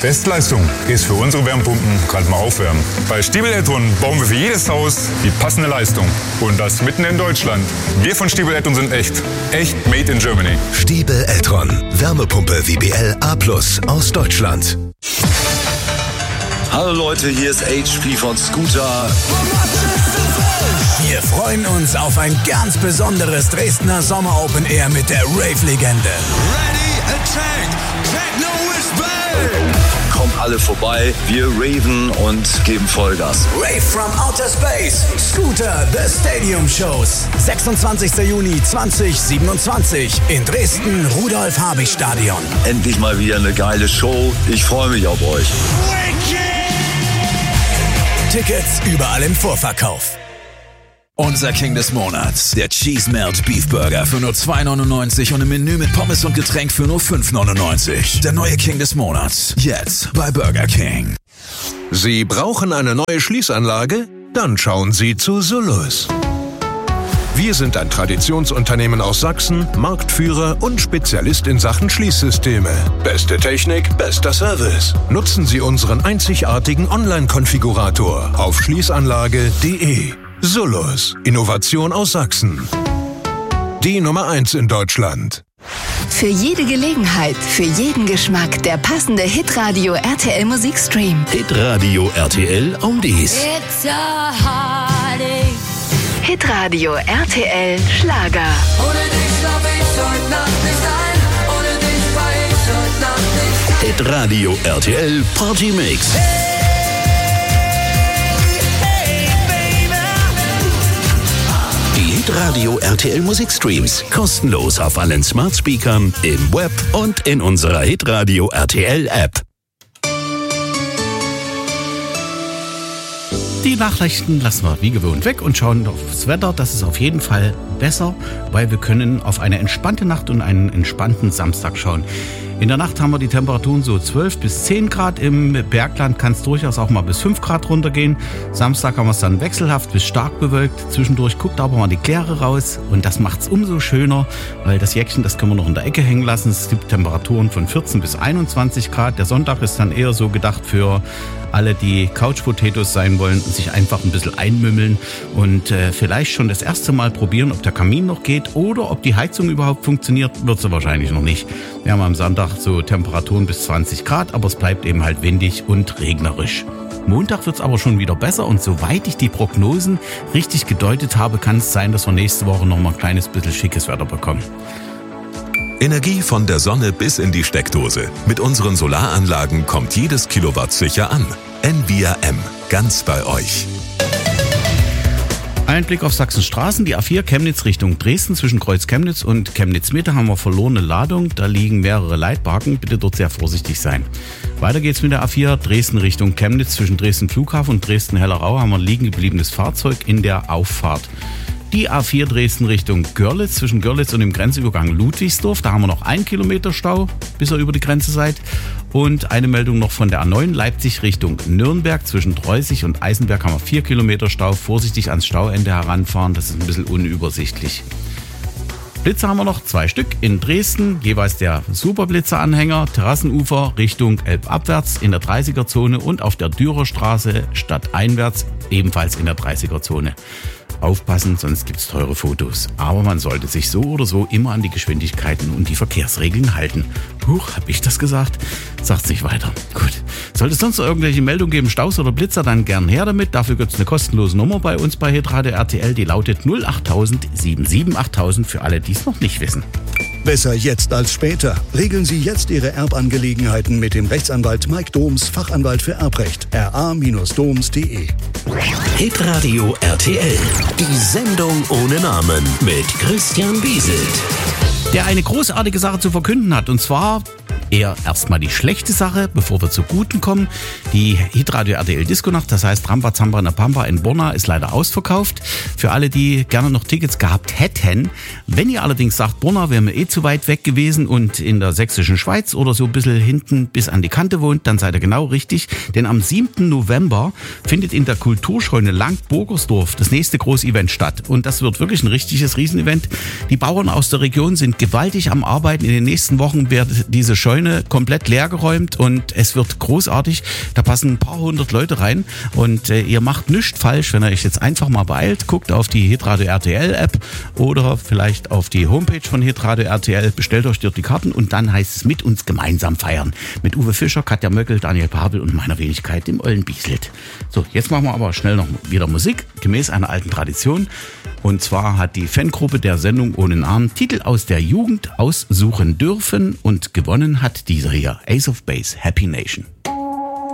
Bestleistung ist für unsere Wärmepumpen gerade mal aufwärmen. Bei Stiebel Eltron bauen wir für jedes Haus die passende Leistung. Und das mitten in Deutschland. Wir von Stiebel Eltron sind echt. Echt made in Germany. Stiebel Eltron. Wärmepumpe WBL A+ aus Deutschland. Hallo Leute, hier ist HP von Scooter. Wir freuen uns auf ein ganz besonderes Dresdner Sommer Open Air mit der Rave-Legende. Ready, attack, techno is back! Kommt alle vorbei, wir raven und geben Vollgas. Rave from Outer Space, Scooter, The Stadium Shows. 26. Juni 2027 in Dresden, Rudolf-Habich-Stadion. Endlich mal wieder eine geile Show. Ich freue mich auf euch. Tickets überall im Vorverkauf. Unser King des Monats, der Cheese Melt Beef Burger für nur $2,99 und ein Menü mit Pommes und Getränk für nur $5,99. Der neue King des Monats, jetzt bei Burger King. Sie brauchen eine neue Schließanlage? Dann schauen Sie zu Sullus. Wir sind ein Traditionsunternehmen aus Sachsen, Marktführer und Spezialist in Sachen Schließsysteme. Beste Technik, bester Service. Nutzen Sie unseren einzigartigen Online-Konfigurator auf schließanlage.de. Sullus, Innovation aus Sachsen. Die Nummer 1 in Deutschland. Für jede Gelegenheit, für jeden Geschmack der passende Hitradio RTL Musikstream. Hitradio RTL Oldies. It's a heartache. Hitradio RTL Schlager. Ohne dich schlaf ich heute Nacht nicht ein. Ohne dich war ich heute Nacht nicht. Hitradio RTL Partymix. Die Hitradio RTL Musikstreams kostenlos auf allen Smart Speakern, im Web und in unserer Hitradio RTL App. Die Nachrichten lassen wir wie gewohnt weg und schauen aufs Wetter. Das ist auf jeden Fall besser, weil wir können auf eine entspannte Nacht und einen entspannten Samstag schauen. In der Nacht haben wir die Temperaturen so 12 bis 10 Grad. Im Bergland kann es durchaus auch mal bis 5 Grad runtergehen. Samstag haben wir es dann wechselhaft bis stark bewölkt. Zwischendurch guckt aber mal die Kläre raus und das macht es umso schöner, weil das Jäckchen, das können wir noch in der Ecke hängen lassen. Es gibt Temperaturen von 14 bis 21 Grad. Der Sonntag ist dann eher so gedacht für alle, die Couch-Potatoes sein wollen und sich einfach ein bisschen einmümmeln und vielleicht schon das erste Mal probieren, ob der Kamin noch geht oder ob die Heizung überhaupt funktioniert, wird sie wahrscheinlich noch nicht. Wir haben am Sonntag so Temperaturen bis 20 Grad, aber es bleibt eben halt windig und regnerisch. Montag wird es aber schon wieder besser und soweit ich die Prognosen richtig gedeutet habe, kann es sein, dass wir nächste Woche noch mal ein kleines bisschen schickes Wetter bekommen. Energie von der Sonne bis in die Steckdose. Mit unseren Solaranlagen kommt jedes Kilowatt sicher an. Envia M, ganz bei euch. Ein Blick auf Sachsens Straßen, die A4 Chemnitz Richtung Dresden. Zwischen Kreuz Chemnitz und Chemnitz Mitte haben wir verlorene Ladung. Da liegen mehrere Leitbarken. Bitte dort sehr vorsichtig sein. Weiter geht's mit der A4 Dresden Richtung Chemnitz. Zwischen Dresden Flughafen und Dresden Hellerau haben wir ein liegen gebliebenes Fahrzeug in der Auffahrt. Die A4 Dresden Richtung Görlitz, zwischen Görlitz und dem Grenzübergang Ludwigsdorf. Da haben wir noch 1 Kilometer Stau, bis ihr über die Grenze seid. Und eine Meldung noch von der A9 Leipzig Richtung Nürnberg. Zwischen Dreußig und Eisenberg haben wir 4 Kilometer Stau. Vorsichtig ans Stauende heranfahren, das ist ein bisschen unübersichtlich. Blitzer haben wir noch 2 Stück in Dresden, jeweils der Superblitzer-Anhänger, Terrassenufer Richtung Elbabwärts in der 30er-Zone und auf der Dürerstraße stadteinwärts ebenfalls in der 30er-Zone. Aufpassen, sonst gibt's teure Fotos. Aber man sollte sich so oder so immer an die Geschwindigkeiten und die Verkehrsregeln halten. Huch, hab ich das gesagt? Sagt's nicht weiter. Gut. Sollte es sonst noch irgendwelche Meldungen geben, Staus oder Blitzer, dann gern her damit. Dafür gibt's eine kostenlose Nummer bei uns bei Hitradio RTL. Die lautet 08000 77 8000 für alle, die es noch nicht wissen. Besser jetzt als später. Regeln Sie jetzt Ihre Erbangelegenheiten mit dem Rechtsanwalt Mike Doms, Fachanwalt für Erbrecht. ra-doms.de. Hitradio RTL. Die Sendung ohne Namen mit Christian Bieselt. Der eine großartige Sache zu verkünden hat, und zwar eher erstmal die schlechte Sache, bevor wir zu Guten kommen. Die Hitradio RTL Disco-Nacht, das heißt Rambazamba in der Pampa in Borna, ist leider ausverkauft. Für alle, die gerne noch Tickets gehabt hätten. Wenn ihr allerdings sagt, Borna wäre mir zu weit weg gewesen und in der sächsischen Schweiz oder so ein bisschen hinten bis an die Kante wohnt, dann seid ihr genau richtig. Denn am 7. November findet in der Kulturscheune Lang-Burgersdorf das nächste Großevent statt. Und das wird wirklich ein richtiges Riesenevent. Die Bauern aus der Region sind gewaltig am Arbeiten. In den nächsten Wochen wird diese Scheune Scheune komplett leergeräumt und es wird großartig. Da passen ein paar hundert Leute rein und ihr macht nichts falsch, wenn ihr euch jetzt einfach mal beeilt. Guckt auf die Hitradio RTL App oder vielleicht auf die Homepage von Hitradio RTL. Bestellt euch dort die Karten und dann heißt es mit uns gemeinsam feiern. Mit Uwe Fischer, Katja Möckel, Daniel Pavel und meiner Wenigkeit, dem Ollen Bieselt. So, jetzt machen wir aber schnell noch wieder Musik, gemäß einer alten Tradition. Und zwar hat die Fangruppe der Sendung Ohne Namen Titel aus der Jugend aussuchen dürfen und gewonnen hat dieser hier, Ace of Base, Happy Nation.